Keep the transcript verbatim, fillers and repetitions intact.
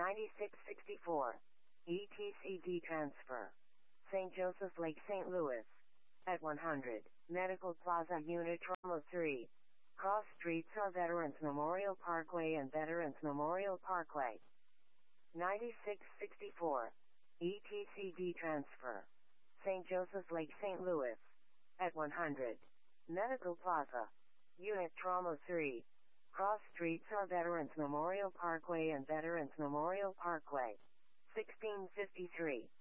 ninety-six sixty-four. E T C D transfer. Saint Joseph Lake, Saint Louis. At one hundred. Medical Plaza Unit Trauma three. Cross streets are Veterans Memorial Parkway and Veterans Memorial Parkway. ninety-six sixty-four. E T C D transfer. Saint Joseph Lake, Saint Louis. At one hundred. Medical Plaza. Unit Trauma three. Cross streets are Veterans Memorial Parkway and Veterans Memorial Parkway. sixteen fifty-three.